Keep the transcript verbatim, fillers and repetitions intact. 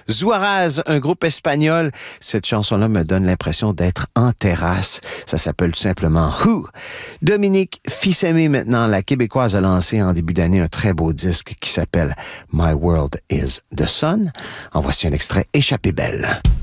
Zuaraz, un groupe espagnol. Cette chanson-là me donne l'impression d'être en terrasse. Ça s'appelle tout simplement Who. Dominique Fils-Aimé, maintenant, la Québécoise a lancé en début d'année un très beau disque qui s'appelle My World is the Sun. En voici un extrait Échappée belle.